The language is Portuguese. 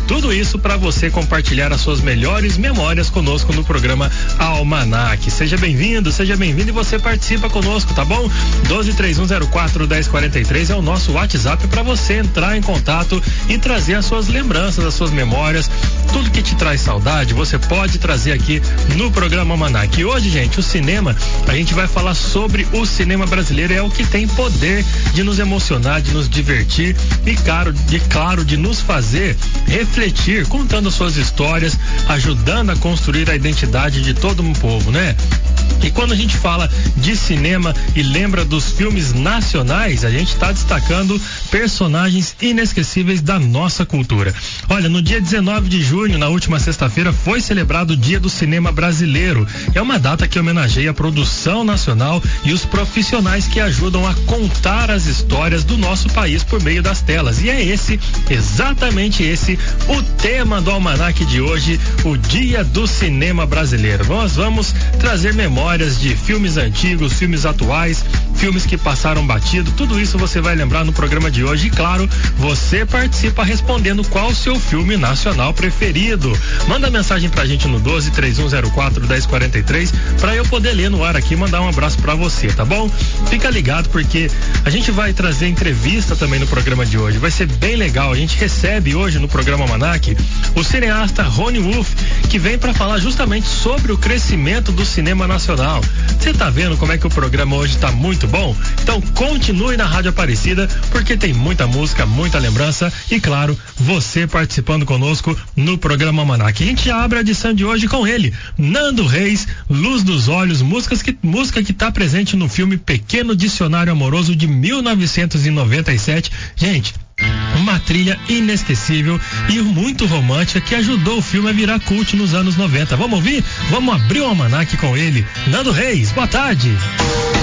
Tudo isso para você compartilhar as suas melhores memórias conosco no programa Almanac. Seja bem-vindo e você participa conosco, tá bom? 1231041043 é o nosso WhatsApp para você entrar em contato e trazer as suas lembranças, as suas memórias, tudo que te traz saudade, você pode trazer aqui no programa Almanac. E hoje, gente, o cinema, a gente vai falar sobre o cinema brasileiro, é o que tem poder de nos emocionar, de nos divertir e, claro, de nos fazer refletir, contando suas histórias, ajudando a construir a identidade de todo um povo, né? E quando a gente fala de cinema e lembra dos filmes nacionais, a gente está destacando personagens inesquecíveis da nossa cultura. Olha, no dia 19 de junho, na última sexta-feira, foi celebrado o Dia do Cinema Brasileiro. É uma data que homenageia a produção nacional e os profissionais que ajudam a contar as histórias do nosso país por meio das telas. E é exatamente esse, o tema do Almanac de hoje, o Dia do Cinema Brasileiro. Nós vamos trazer memórias de filmes antigos, filmes atuais, filmes que passaram batido, tudo isso você vai lembrar no programa de hoje. E claro, você participa respondendo qual o seu filme nacional preferido. Manda mensagem pra gente no 1231041043 pra eu poder ler no ar aqui e mandar um abraço pra você, tá bom? Fica ligado porque a gente vai trazer entrevista também no programa de hoje, vai ser bem legal. A gente recebe hoje no programa Almanac o cineasta Rony Wolf, que vem pra falar justamente sobre o crescimento do cinema nacional. Você tá vendo como é que o programa hoje tá muito bom? Então continue na Rádio Aparecida, porque tem muita música, muita lembrança e, claro, você participando conosco no programa Almanac. A gente abre a edição de hoje com ele, Nando Reis, Luz dos Olhos, música que tá presente no filme Pequeno Dicionário Amoroso de 1997. Gente, uma trilha inesquecível e muito romântica que ajudou o filme a virar cult nos anos 90. Vamos ouvir? Vamos abrir o Almanac com ele, Nando Reis. Boa tarde.